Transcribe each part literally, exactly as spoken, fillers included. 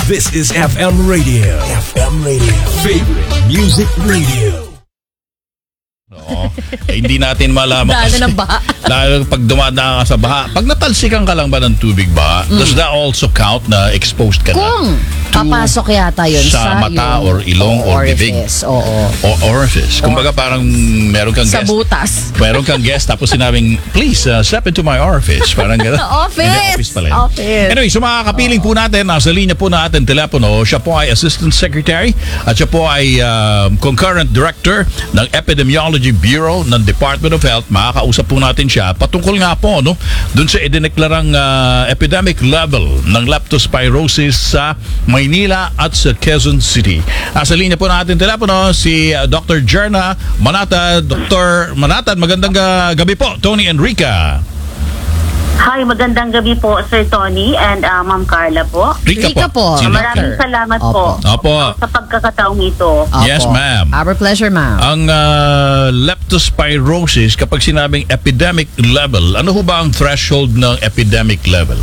This is F M Radio. F M Radio. Favorite Music Radio. Oo. Eh, hindi natin malaman. Dahil ng baha. Lalo pag dumadaan ka sa baha. Pag natalsikan ka lang ba ng tubig ba, mm. does that also count na exposed ka Kung na? papasok yata yun sa, sa mata yung or ilong or bibig. Oo. O orifice. Kumbaga parang meron kang Sa guest. butas. Meron kang guest tapos sinabing, please uh, step into my orifice. Parang gano'n. Office! Hindi, office pala yun. Office. Anyway, so mga kapiling po natin, nasa linya po natin telepono. Siya po ay Assistant Secretary at siya po ay uh, Concurrent Director ng Epidemiology Bureau ng Department of Health. Makakausap po natin siya patungkol nga po no, dun sa idineklarang uh, epidemic level ng leptospirosis sa Maynila at sa Quezon City. Nasa linya po natin telepono si uh, Doctor Jerna Manatad. Doctor Manatad, magandang uh, gabi po. Tony Enrica. Hi, magandang gabi po, Sir Tony and uh, Ma'am Carla po. Rika, Rika po. Si Maraming Doctor. salamat Opo. po Opo. uh, sa pagkakataong ito. Opo. Yes, ma'am. Our pleasure, ma'am. Ang uh, leptospirosis, kapag sinabing epidemic level, ano ho ba ang threshold ng epidemic level?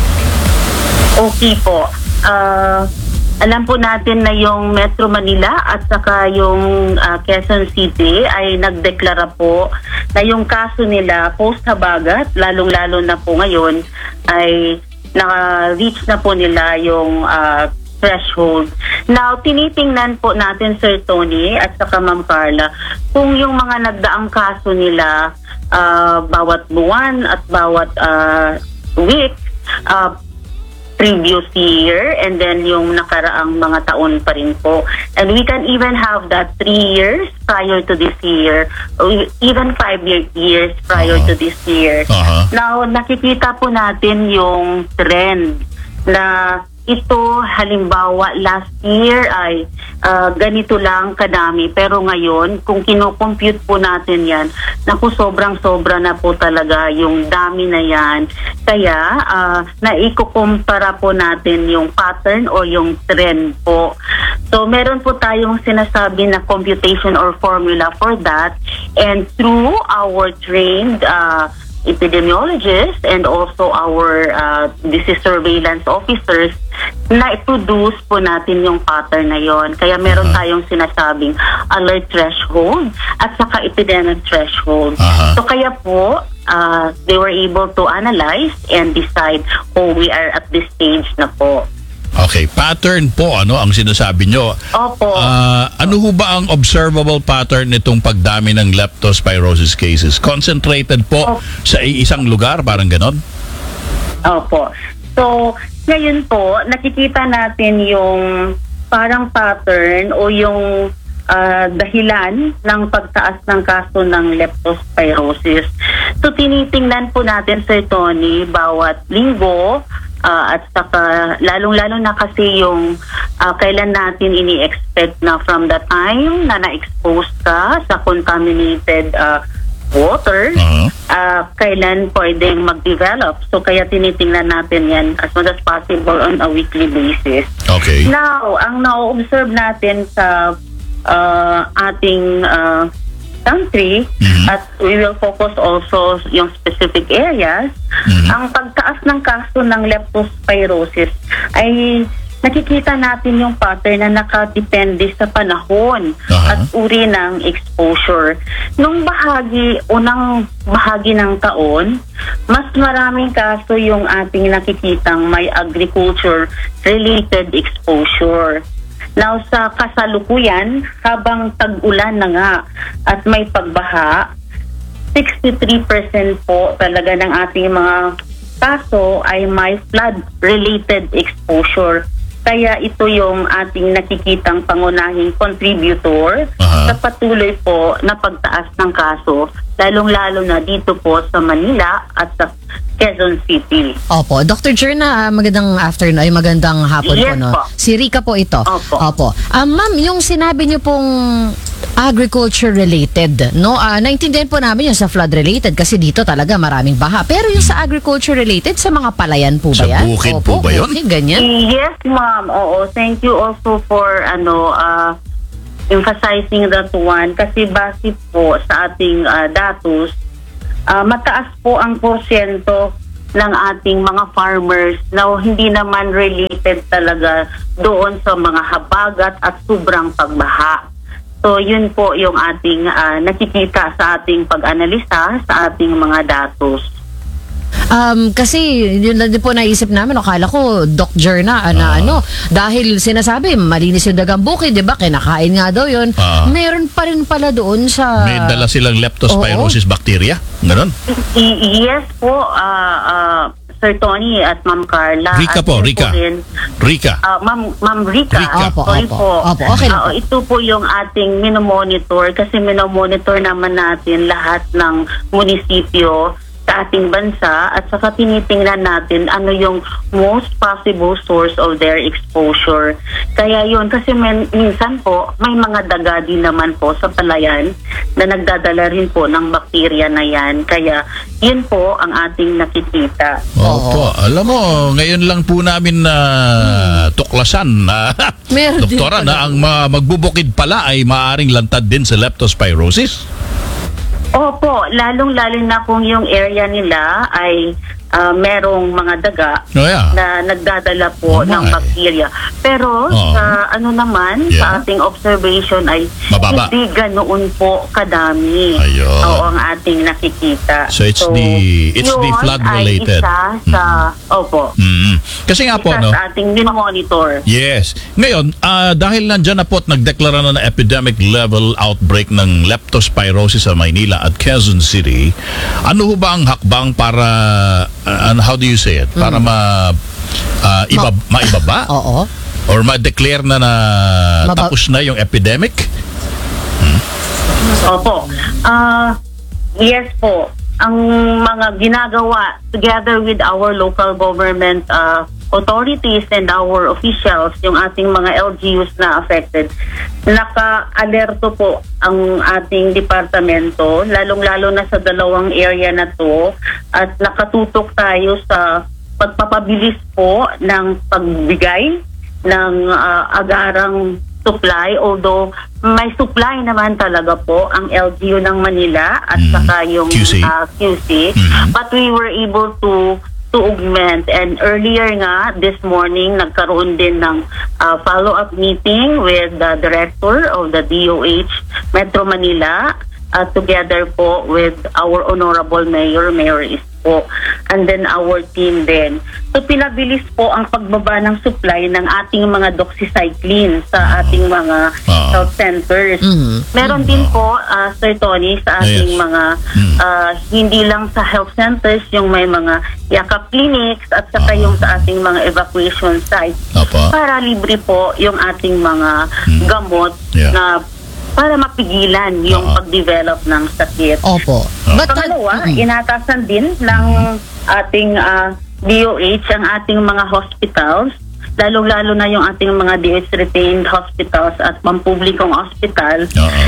Okay po. Uh, alam po natin na yung Metro Manila at saka yung uh, Quezon City ay nagdeklara po na yung kaso nila post-habagat, lalong-lalo na po ngayon, ay naka-reach na po nila yung uh, threshold. Now, tinitingnan po natin, Sir Tony at saka Ma'am Carla, kung yung mga nagdaang kaso nila uh, bawat buwan at bawat uh, week, uh, previous year and then yung nakaraang mga taon pa rin po. And we can even have that three years prior to this year, or even five year, years prior Uh-huh. to this year. Uh-huh. Now, nakikita po natin yung trend na ito, halimbawa, last year ay uh, ganito lang kadami. Pero ngayon, kung kinocompute po natin yan, naku, sobrang-sobra na po talaga yung dami na yan. Kaya, uh, naikukumpara po natin yung pattern o yung trend po. So, meron po tayong sinasabi na computation or formula for that. And through our trained uh, epidemiologists and also our uh, disease surveillance officers, na i-produce po natin yung pattern na yon. Kaya meron tayong sinasabing alert threshold at saka epidemic threshold. Uh-huh. So kaya po, uh, they were able to analyze and decide, oh, we are at this stage na po. Okay, pattern po, ano ang sinasabi nyo? Opo. Ah, ano ho ba ang observable pattern nitong pagdami ng leptospirosis cases? Concentrated po Oh. sa isang lugar, parang ganon? Opo. So, ngayon po, nakikita natin yung parang pattern o yung uh, dahilan ng pagtaas ng kaso ng leptospirosis. So, tinitingnan po natin, Sir Tony, bawat linggo, Uh, at saka lalong-lalo na kasi yung uh, kailan natin ini-expect na from the time na na-expose ka sa contaminated uh, water, Uh-huh. uh, kailan pwedeng mag-develop. So kaya tinitingnan natin yan as much as possible on a weekly basis. Okay. Now, ang na-observe natin sa uh, ating uh, country, Mhm. at we will focus also yung specific areas, Mhm. ang pagtaas ng kaso ng leptospirosis ay nakikita natin yung pattern na nakadepende sa panahon Aha. at uri ng exposure. Nung bahagi, unang bahagi ng taon, mas maraming kaso yung ating nakikitang may agriculture-related exposure. Now, sa kasalukuyan, habang tag-ulan na nga at may pagbaha, sixty-three percent po talaga ng ating mga kaso ay may flood-related exposure. Kaya ito yung ating nakikitang pangunahing contributor Aha. sa patuloy po na pagtaas ng kaso, lalong-lalo na dito po sa Manila at sa Quezon City. Opo. Doctor Jerna, ah, magandang afternoon, ay magandang hapon Yes po. No? po. Si Rika po ito. Opo. Ah, ma'am, yung sinabi niyo pong agriculture-related, no? Ah, naintindihan po namin yung sa flood-related kasi dito talaga maraming baha. Pero yung sa agriculture-related, sa mga palayan po ba Sa yan? bukid Opo, po ba yun? bukid, ganyan? Yes, ma'am. Oo. Thank you also for ano uh, emphasizing that one kasi base po sa ating uh, datos, uh, mataas po ang porsyento ng ating mga farmers na hindi naman related talaga doon sa mga habagat at sobrang pagbaha. So yun po yung ating uh, nakikita sa ating pag-analisa sa ating mga datos. Um, kasi yun na din po naisip namin, akala ko Doc Jerna na Ah. ano, dahil sinasabi malinis yung dagang bukid, di ba? Kinakain nga daw yun. Ah. Meron pa rin pala doon sa... May dala silang leptospirosis bacteria. Ganon. I- yes po, uh, uh, Sir Tony at Ma'am Carla. Rika At po, yun Rika. rin, Rika. Ah, Ma'am, Ma'am Rika. Rika. Opo, Sorry opo. po. Opo, okay lang Ah, po. ito po yung ating minomonitor kasi minomonitor naman natin lahat ng munisipyo sa ating bansa at saka tinitingnan natin ano yung most possible source of their exposure. Kaya yun, kasi men, minsan po may mga daga din naman po sa palayan na nagdadala rin po ng bakterya na yan. Kaya yun po ang ating nakikita. Opo. Alam mo, ngayon lang po namin na tuklasan na Meron din doktora pala. na ang mga magbubukid pala ay maaring lantad din sa leptospirosis. Opo, lalong-lalo na kung yung area nila ay ah, merong mga daga Oh, yeah. na nagdadala po Oh, ng my. bakterya. Pero Oh. sa ano naman, Yeah. sa ating observation ay Mababa. hindi ganoon po kadami. Ayun. Oo, ang ating nakikita. So, it's the- it's the yun flood-related. ay isa sa, opo, Mm. Kasi nga po, isa no? sa ating monitor. Yes. Ngayon, ah, dahil nandyan na po at nagdeklara na ng epidemic level outbreak ng leptospirosis sa Maynila at Quezon City, ano ho ba ang hakbang para, uh, and how do you say it? Para ma, ah, iba, maibaba? Oo. Or ma-declare na na Maba- tapos na yung epidemic? Opo. Ah, yes po. Ang mga ginagawa together with our local government uh, authorities and our officials, yung ating mga L G Us na affected, naka-alerto po ang ating departamento, lalong-lalo na sa dalawang area na to, at nakatutok tayo sa pagpapabilis po ng pagbigay ng uh, agarang supply, although may supply naman talaga po ang L G U ng Manila at Mm. saka yung Q C. uh, Q C, Mhm. but we were able to to augment, and earlier nga this morning nagkaroon din ng uh, follow-up meeting with the director of the D O H Metro Manila, uh, together po with our honorable mayor, Mayor Isko, and then our team din. So pinabilis po ang pagbaba ng supply ng ating mga doxycycline sa ating mga Ah. health centers. Mhm. Meron din po, uh, Sir Tony, sa ating Yes. mga Mm. uh, hindi lang sa health centers, yung may mga yakap clinics at saka Ah. yung sa ating mga evacuation sites. Opo. Para libre po yung ating mga Mm. gamot Yeah. na para mapigilan yung Ah. pag-develop ng sakit. Opo. Ah. But, Pangalawa, Mm. inatasan din ng ating ah, D O H ang ating mga hospitals, lalong-lalo na yung ating mga D O H retained hospitals at pampublikong hospital, Oo.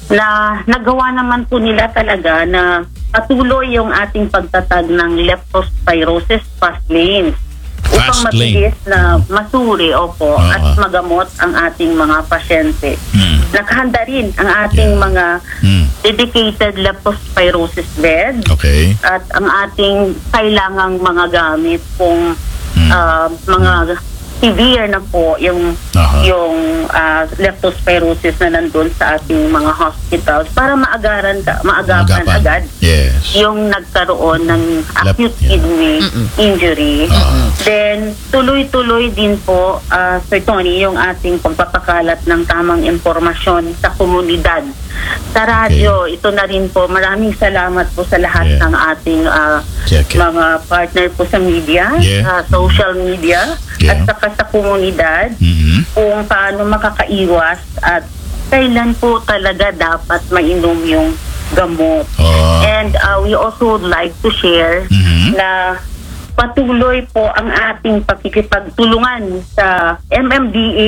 na nagawa naman po nila talaga na patuloy yung ating pagtatag ng leptospirosis fast lanes upang Fast lane. mabilis na masuri, opo, Ah. at magamot ang ating mga pasyente. Mm. Nakahanda rin ang ating Yeah. mga Mm. dedicated leptospirosis bed Okay. at ang ating kailangang mga gamit kung Mm. ah, mga severe na po yung Aha. yung ah, leptospirosis na nandun sa ating mga hospitals para maagaran ka, maagapan Agapan. agad Yes. yung nagkaroon ng Lep- acute yeah. kidney injury. Ah. Then, tuloy-tuloy din po, ah, Sir Tony, yung ating pagpapakalat ng tamang impormasyon sa komunidad. Sa radyo, ito na rin po. Maraming salamat po sa lahat Yeah. ng ating ah, Check it. mga partner po sa media, Yeah. sa social media, Yeah. at saka sa komunidad, Mhm. kung paano makakaiwas at kailan po talaga dapat mainom yung gamot. Oh. And uh, we also would like to share Mhm. na patuloy po ang ating pakikipagtulungan sa M M D A,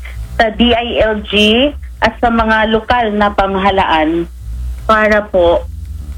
sa D I L G, at sa mga lokal na pamahalaan para po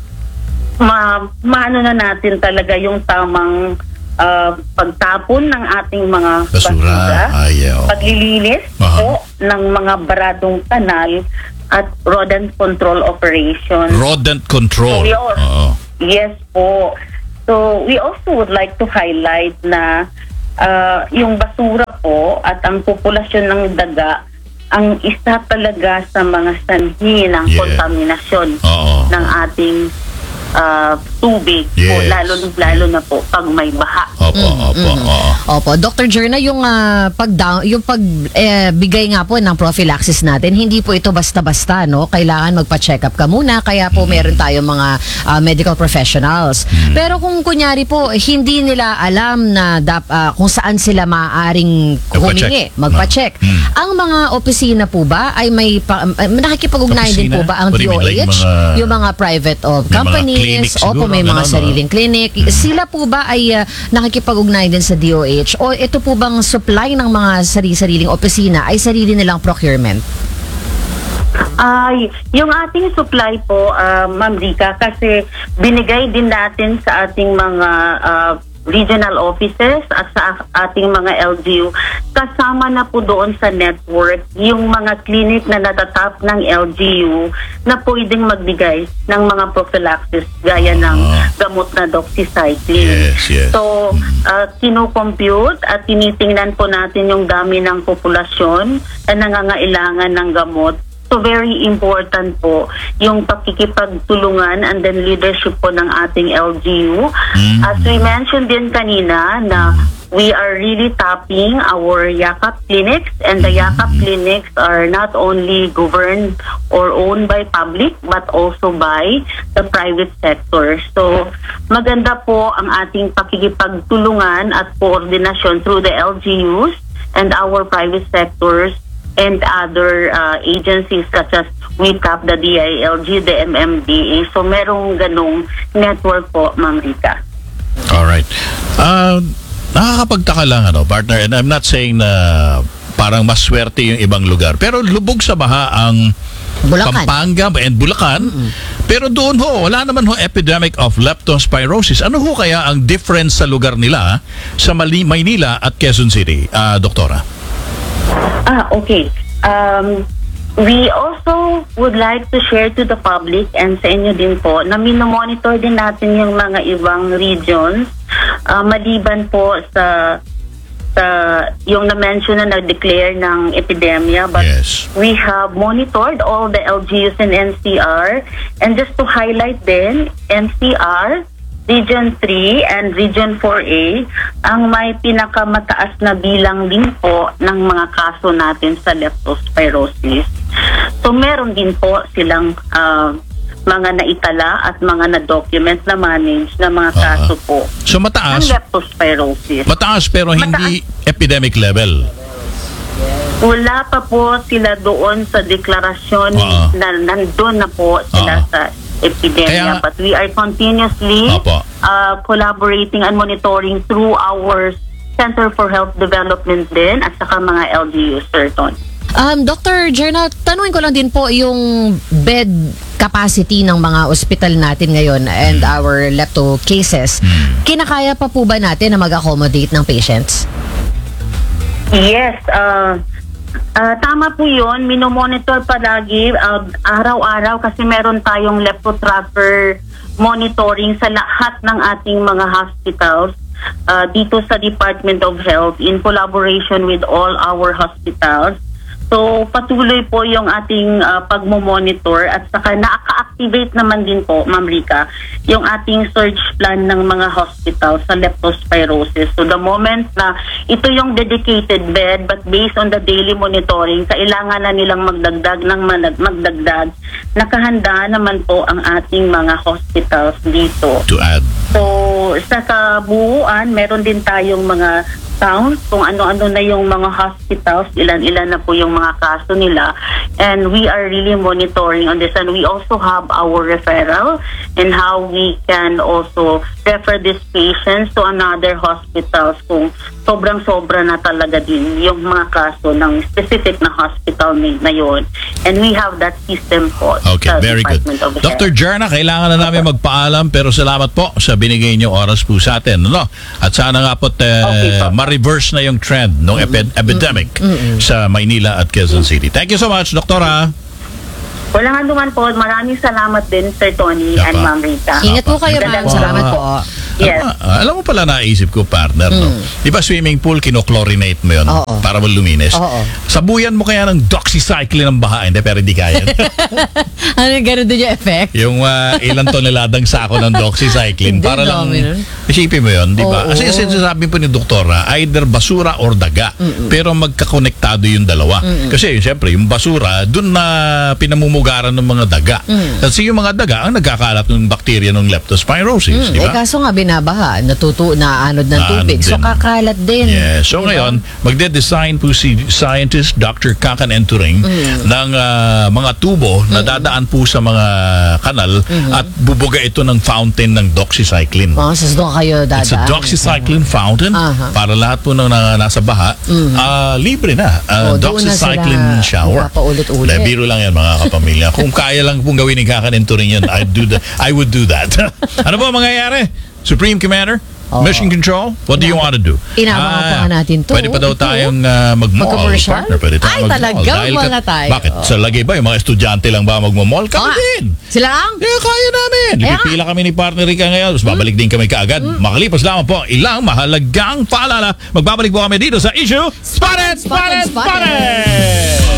ma maano na natin talaga yung tamang uh, pagtapon ng ating mga Basura. Ayaw. paglilinis Aha. po ng mga baradong kanal at rodent control operation. Rodent control. So, yun. Oo. Yes po. So we also would like to highlight na uh, yung basura po at ang populasyon ng daga ang isa talaga sa mga sanhi ng Yeah. kontaminasyon Oo. ng ating uh, tubig po, Yes. lalo, lalo na po pag may baha. Opo, opo, oo. Opo, Doctor Jerna, yung ah, pag yung pag eh, bigay nga po ng prophylaxis natin, hindi po ito basta-basta, no? Kailangan magpa-check up ka muna, kaya po meron tayong mga ah, medical professionals. Pero kung kunyari po hindi nila alam na dap, ah, kung saan sila maaaring humingi, Magpa-check. magpa-check. Hmm. Ang mga opisina po ba ay may pa, ah, nakikipag-ugnayan din po Opisina? ba ang What do you mean? Like D O H? mga- yung mga private of May mga companies, clinic opo, siguro, may mga ganun, no? sariling clinic. Sila po ba ay ah, nakikipag-ugnayan din sa D O H? O ito po bang supply ng mga sari-sariling opisina ay sarili nilang procurement? Ay, yung ating supply po, uh, Ma'am Rika, kasi binigay din natin sa ating mga uh, regional offices at sa ating mga L G U, kasama na po doon sa network yung mga clinic na natatap ng L G U na pwedeng magbigay ng mga prophylaxis gaya ng gamot na doxycycline. Yes, yes. So, uh, kino-compute at tinitingnan po natin yung dami ng populasyon na nangangailangan ng gamot. So very important po yung pakikipagtulungan and then leadership po ng ating L G U. Mm. As we mentioned din kanina na we are really tapping our Yakap clinics, and the Yakap clinics are not only governed or owned by public but also by the private sector. So maganda po ang ating pakikipagtulungan at koordinasyon through the L G Us and our private sectors and other uh, agencies such as W I C A P, the D I L G, the M M D A. So merong ganong network po, Ma'am Rika. Alright. Uh, nakakapagtaka lang, ano, partner, and I'm not saying na parang maswerte yung ibang lugar. Pero lubog sa baha ang Bulacan. Pampanga and Bulacan. Pero doon ho, wala naman ho epidemic of leptospirosis. Ano ho kaya ang difference sa lugar nila sa Mali- Maynila at Quezon City, uh, Doktora? Ah, okay. Um, we also would like to share to the public and sa inyo din po na minomonitor din natin yung mga ibang regions uh, maliban po sa sa yung na-mention na nag-declare ng epidemia, but Yes. we have monitored all the L G Us in N C R, and just to highlight din, N C R, Region three and Region four A ang may pinakamataas na bilang din po ng mga kaso natin sa leptospirosis. So meron din po silang uh, mga naitala at mga na-document na manage na mga Ah. kaso po So ng mataas, leptospirosis. mataas pero hindi epidemic level. Wala pa po sila doon sa deklarasyon Ah. na nandun na po sila Ah. sa epidemia. Kaya- But we are continuously Opo. uh, collaborating and monitoring through our Center for Health Development din at saka mga L G U, Sir Tony. Um, Doctor Jerna, tanungin ko lang din po yung bed capacity ng mga ospital natin ngayon and our lepto cases. Kinakaya pa po ba natin na mag-accommodate ng patients? Yes, uh, uh, tama po yun. Minomonitor palagi uh, araw-araw kasi meron tayong lepto tracker monitoring sa lahat ng ating mga hospitals uh, dito sa Department of Health in collaboration with all our hospitals. So patuloy po yung ating uh, pagmo-monitor at saka naka-activate naman din po, Ma'am Rika, yung ating surge plan ng mga hospital sa leptospirosis. So the moment na ito yung dedicated bed, but based on the daily monitoring, kailangan na nilang magdagdag ng manag- magdagdag. Nakahanda naman po ang ating mga hospitals dito. To add. So sa kabuuan, meron din tayong mga towns kung ano-ano na yung mga hospitals, ilan-ilan na po yung mga kaso nila, and we are really monitoring on this, and we also have our referral and how we can also refer these patients to another hospitals kung sobrang-sobra na talaga din yung mga kaso ng specific na hospital na yun, and we have that system po. Okay, sa very good. Department of Doctor Health. Jerna, kailangan na namin magpaalam pero salamat po sa binigay niyo oras po sa atin. Ano? At sana nga po eh, Okay po. ma-reverse na yung trend ng epi- epidemic sa Maynila at Quezon City. Thank you so much, Doktora. Walang anuman po. Maraming salamat din, Sir Tony and Yapa. Ma'am Rita. Ingat po kayo, Ingat ma'am. po. Salamat po. Yes. Alam, mo, alam mo pala naisip ko, partner, no? Di ba swimming pool, kino-chlorinate mo yun Oo. para maluminis? Oo. Sabuyan mo kaya ng doxycycline ng baha. Hindi, pero hindi kaya. Ano, ganun din yung effect? Yung uh, ilang toneladang sako ng doxycycline Hindi, para lang dami nun. isipin mo yun, di ba? Oo. Kasi sinasabi po ni doktora, either basura or daga. Pero magkakonektado yung dalawa. Kasi siyempre, yung basura, dun na pinamumugaran ng mga daga. Kasi yung mga daga, ang nagkakalat ng bakterya ng leptospirosis, di Eh, ba? kaso nga binabaha, natutu, naanod ng Naanod tubig. So, din. kakalat din. Yeah. So Diba? ngayon, magde-design po si scientist Doctor Kakan Enturing ng ah, mga tubo na dadaan po sa mga kanal at bubuga ito ng fountain ng doxycycline. Oh, so doon kayo dadaan. It's a doxycycline fountain Aha. para lahat po ng na, nasa baha, ah, libre na. Ah, Oh, doon na doxycycline sila shower. magpapaulit-ulit. Hindi, biro lang yan mga kapamilya. Kung kaya lang pong gawin ni Kakan Enturing yan, I'd do that. I would do that. Ano ba mangyayari? Supreme Commander? Oo. Mission Control? What do you want to do? Inaabangan pa nga natin to. Pwede pa daw Ito. tayong uh, mag-mall, Mag-commercial? partner. Pwede tayo Ay, mag-mall. talaga? Dahil Mga ka- tayo. Bakit? Oo. Sa lagay ba, yung mga estudyante lang ba magmamall? Kami Ah, din. Sila lang? Eh, kaya namin. Kaya Ipipila kami ni partner Rica ngayon. Tapos babalik din kami kaagad. Makalipas lamang po ilang mahalagang paalala. Magbabalik po kami dito sa issue Spotted! Spotted! Spotted! Spotted!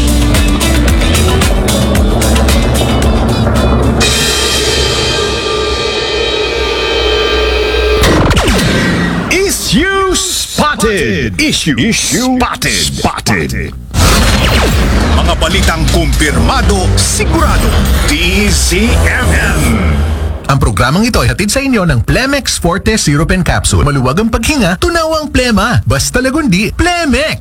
Issue Spotted. Issue, Spotted. Spotted. Mga balitang kumpirmado, sigurado. D Z M M. Ang programang ito ay hatid sa inyo ng Plemex Forte Syrup and Capsule. Maluwag ang paghinga, tunawang plema. Basta lagundi, Plemex!